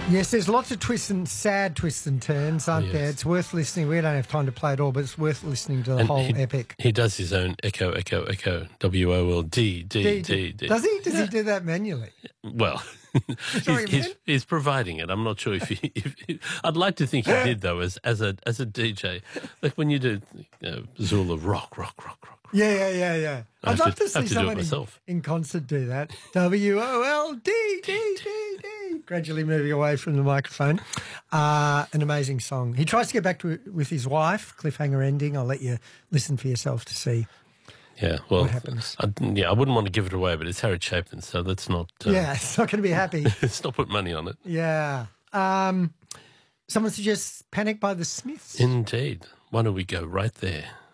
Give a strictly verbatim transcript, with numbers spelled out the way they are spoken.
Yes, there's lots of twists and sad twists and turns, aren't Yes. there? It's worth listening. We don't have time to play it all, but it's worth listening to the And whole he, epic. He does his own echo, echo, echo, W O L D, D, D- D, D. Does he? Does he do that manually? Well, Sorry, he's, he's, man. he's providing it. I'm not sure if he. If he I'd like to think he did though, as as a as a D J, like when you do you know, Zula rock, rock, rock, rock. rock. Yeah, yeah, yeah, yeah. I I'd have love to- to, see have to do it someone in, myself. in concert do that. W O L D D D D. Gradually moving away from the microphone. Uh, an amazing song. He tries to get back to it with his wife. Cliffhanger ending. I'll let you listen for yourself to see. Yeah, well, What happens? I, yeah, I wouldn't want to give it away, but it's Harry Chapin, so let's not. Uh, Yeah, it's not going to be happy. let's not put money on it. Yeah. Um, someone suggests Panic by the Smiths. Indeed. Why don't we go right there?